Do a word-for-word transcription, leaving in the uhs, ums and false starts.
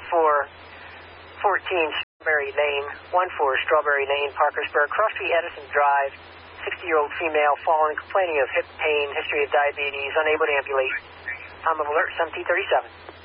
four fourteen Strawberry Lane, one four Strawberry Lane, Parkersburg, Cross Street, Edison Drive, sixty-year-old female, fallen, complaining of hip pain, history of diabetes, unable to ambulate. Time of alert, seventeen thirty-seven.